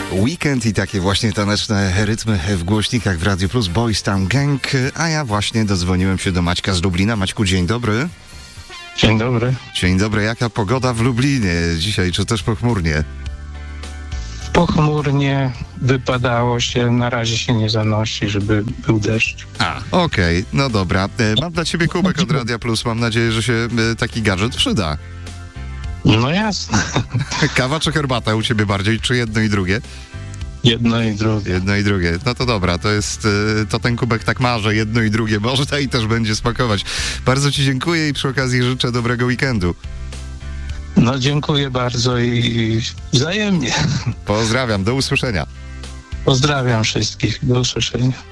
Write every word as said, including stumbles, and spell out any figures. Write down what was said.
Weekend i takie właśnie taneczne rytmy w głośnikach w Radiu Plus, Boys Town Gang, a ja właśnie dodzwoniłem się do Maćka z Lublina. Maćku, dzień dobry. Dzień dobry. Dzień dobry, jaka pogoda w Lublinie dzisiaj, czy też pochmurnie? Pochmurnie, wypadało się, na razie się nie zanosi, żeby był deszcz. A, okej, okay, no dobra. Mam dla ciebie kubek od Radia Plus, mam nadzieję, że się taki gadżet przyda. No jasne. Kawa czy herbata u ciebie bardziej, czy jedno i drugie? Jedno i drugie. Jedno i drugie. No to dobra, to jest, to ten kubek tak ma, że jedno i drugie można i też będzie smakować. Bardzo ci dziękuję i przy okazji życzę dobrego weekendu. No dziękuję bardzo i wzajemnie. Pozdrawiam, do usłyszenia. Pozdrawiam wszystkich, do usłyszenia.